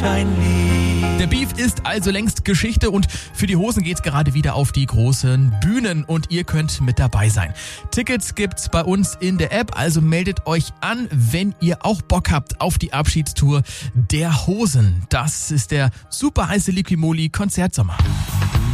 dein Lied. Der Beef ist also längst Geschichte und für die Hosen geht's gerade wieder auf die großen Bühnen und ihr könnt mit dabei sein. Tickets gibt's bei uns in der App, also meldet euch an, wenn ihr auch Bock habt auf die Abschiedstour der Hosen. Das ist der super heiße Liquimoli Konzertsommer.